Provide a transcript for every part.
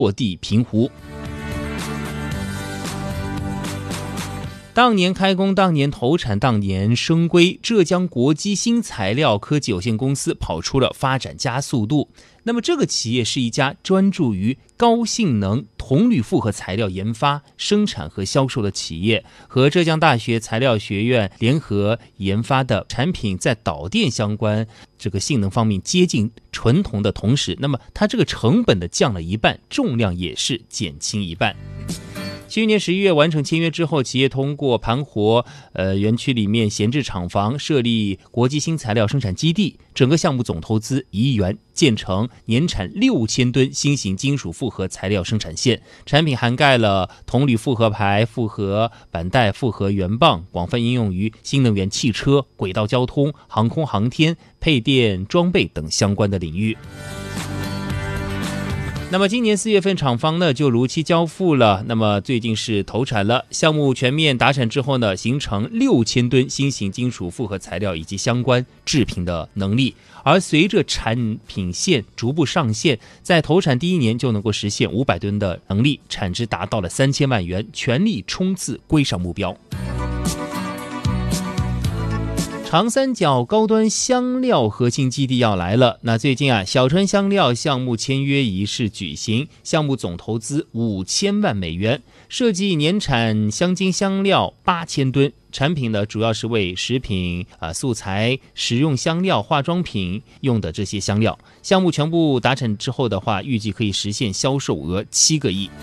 落地平湖。当年开工，当年投产，当年升规，浙江国基新材料科技有限公司跑出了发展加速度。那么这个企业是一家专注于高性能铜铝复合材料研发、生产和销售的企业，和浙江大学材料学院联合研发的产品在导电相关这个性能方面接近纯铜的同时，那么它这个成本的降了一半，重量也是减轻一半。去年11月完成签约之后，企业通过盘活园区里面闲置厂房，设立国际新材料生产基地，整个项目总投资1亿元，建成年产6000吨新型金属复合材料生产线，产品涵盖了铜铝复合排、复合板带、复合圆棒，广泛应用于新能源汽车、轨道交通、航空航天、配电装备等相关的领域。那么今年4月份厂房呢就如期交付了，那么最近是投产了，项目全面达产之后呢，形成6000吨新型金属复合材料以及相关制品的能力，而随着产品线逐步上线，在投产第一年就能够实现500吨的能力，产值达到了3000万元，全力冲刺规上目标。长三角高端香料核心基地要来了。那最近小川香料项目签约仪式举行，项目总投资5000万美元，设计年产香精香料8000吨，产品呢主要是为食品素材、食用香料、化妆品用的这些香料。项目全部达成之后的话，预计可以实现销售额7个亿。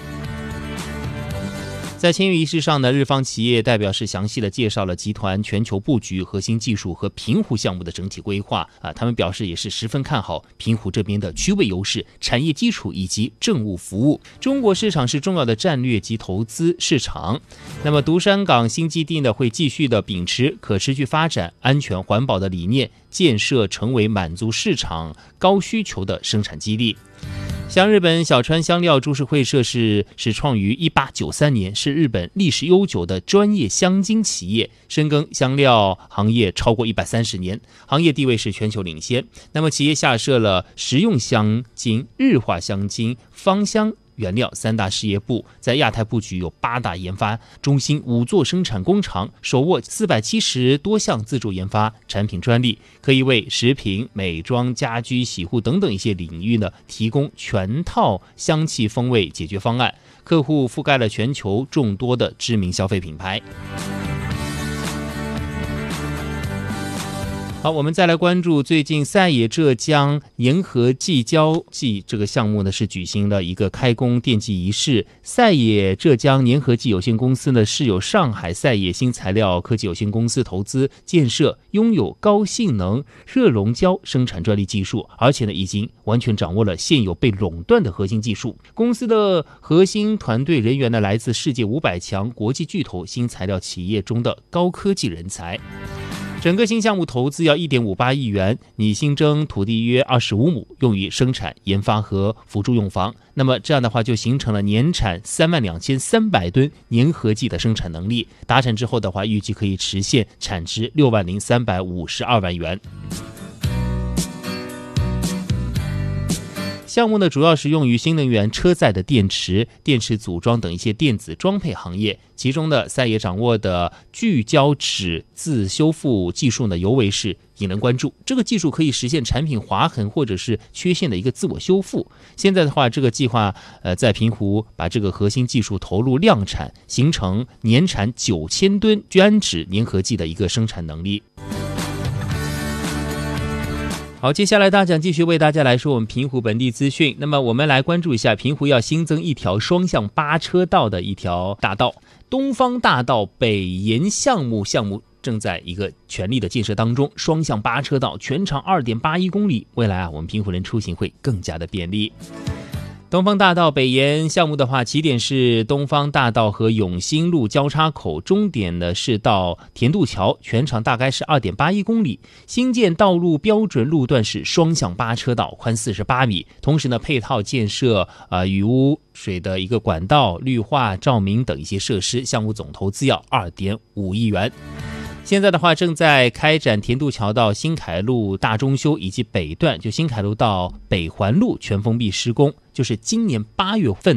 在签约仪式上呢，日方企业代表是详细的介绍了集团全球布局、核心技术和平湖项目的整体规划他们表示也是十分看好平湖这边的区位优势、产业基础以及政务服务。中国市场是重要的战略及投资市场。那么独山港新基地呢，会继续的秉持可持续发展、安全环保的理念，建设成为满足市场高需求的生产基地。像日本小川香料株式会社是始创于1893年，是日本历史悠久的专业香精企业，深耕香料行业超过130年，行业地位是全球领先。那么企业下设了食用香精、日化香精、芳香原料3大事业部，在亚太布局有8大研发中心、5座生产工厂，手握470多项自主研发产品专利，可以为食品、美妆、家居、洗护等等一些领域呢提供全套香气风味解决方案，客户覆盖了全球众多的知名消费品牌。好，我们再来关注最近赛野浙江粘合剂交际这个项目呢，是举行了一个开工奠基仪式。赛野浙江粘合剂有限公司呢，是由上海赛野新材料科技有限公司投资建设，拥有高性能热熔胶生产专利技术，而且呢，已经完全掌握了现有被垄断的核心技术。公司的核心团队人员呢，来自世界500强国际巨头新材料企业中的高科技人才。整个新项目投资要1.58亿元，拟新增土地约25亩，用于生产、研发和辅助用房。那么这样的话，就形成了年产32300吨粘合剂的生产能力。达成之后的话，预计可以实现产值60352万元。项目呢，主要是用于新能源车载的电池、电池组装等一些电子装配行业。其中的赛野掌握的聚焦脂自修复技术呢，尤为是引人关注。这个技术可以实现产品划痕或者是缺陷的一个自我修复。现在的话，这个计划在平湖把这个核心技术投入量产，形成年产9000吨聚酯粘合剂的一个生产能力。好，接下来大奖继续为大家来说我们平湖本地资讯。那么我们来关注一下平湖要新增一条双向8车道的一条大道，东方大道北延项目正在一个全力的建设当中，双向8车道全长2.81公里，未来我们平湖人出行会更加的便利。东方大道北延项目的话，起点是东方大道和永兴路交叉口，终点呢是到田渡桥，全长大概是2.81公里。新建道路标准路段是双向8车道，宽48米，同时呢配套建设雨污水的一个管道、绿化、照明等一些设施，项目总投资要2.5亿元。 现在的话正在开展田渡桥到新凯路大中修以及北段，就新凯路到北环路全封闭施工，就是今年8月份